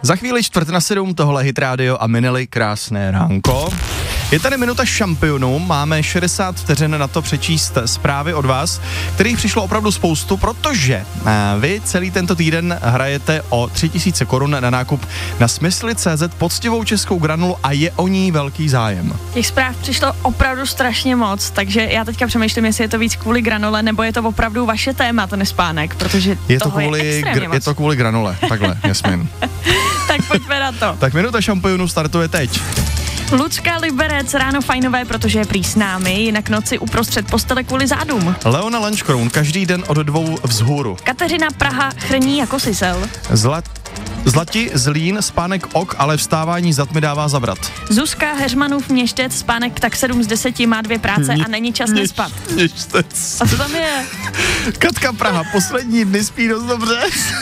Za chvíli 6:45, tohle Hit Radio a Minely, krásné ránko. Je tady minuta šampionů, máme 60 vteřin na to přečíst zprávy od vás, kterých přišlo opravdu spoustu, protože vy celý tento týden hrajete o 3000 korun na nákup na Smysly.cz poctivou českou granulu a je o ní velký zájem. Těch zpráv přišlo opravdu strašně moc, takže já teďka přemýšlím, jestli je to víc kvůli granule, nebo je to opravdu vaše téma, ten spánek, protože je to kvůli granule, takhle, Jasmin. Tak pojďme na to. Tak minuta šampionů startuje teď. Lucka Liberec, ráno fajnové, protože je prý s námi, jinak noci uprostřed postele kvůli zádům. Leona Lanškroun, každý den od 2 vzhůru. Kateřina Praha, chrní jako sisel. Zlati Zlín, spánek ok, ale vstávání zad mi dává zabrat. Zuzka Heřmanův Měštec, spánek tak 7 z 10, má 2 práce a není čas nespat. Měštec. A co tam je? Katka Praha, poslední dny spí dost dobře.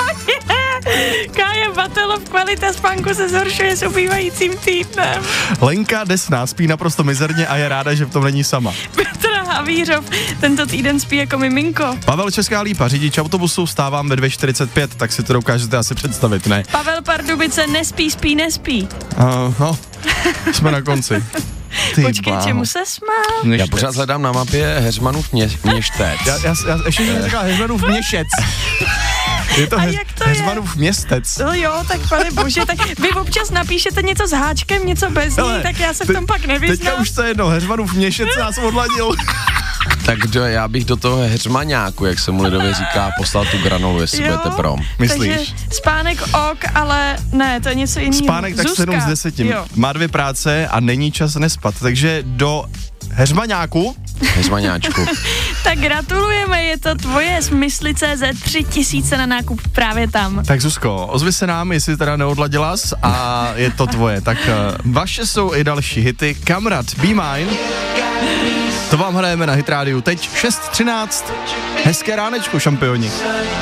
Kája Batelov, kvalita spánku se zhoršuje s ubývajícím týdnem. Lenka Desná spí naprosto mizerně a je ráda, že v tom není sama. Petr Havířov, tento týden spí jako miminko. Pavel Česká Lípa, řidič autobusu, vstávám ve 2:45, tak si to dokážete asi představit, ne? Pavel Pardubice, nespí. No, jsme na konci. Počkej, čemu se smál? Já pořád hledám na mapě Heřmanův Měštec. Já ještě jsem říkal Heřmanův Měšec. Je to Heřmanův Městec. No jo, tak pane bože, tak vy občas napíšete něco s háčkem, něco bez ní, tak já se v tom pak nevyznám. Teďka už to jedno, Heřmanův Měšec nás odladil. Tak já bych do toho heřmaňáku, jak se mu lidově říká, poslal tu granulu, jestli budete pro. Myslíš? Takže spánek ok, ale ne, to je něco jiného. Spánek tak Zuzka. 7 z 10. Jo. Má 2 práce a není čas nespat, takže do heřmaňáku. Heřmaňáčku. Tak gratulujeme, je to tvoje Smysly.cz 3000 na nákup právě tam. Tak Zuzko, ozvi se nám, jestli teda neodladila jsi a je to tvoje. Tak vaše jsou i další hity. Kamrad, Be Mine. To vám hrajeme na Hit Rádiu teď 6:13. Hezké ránečko, šampioni.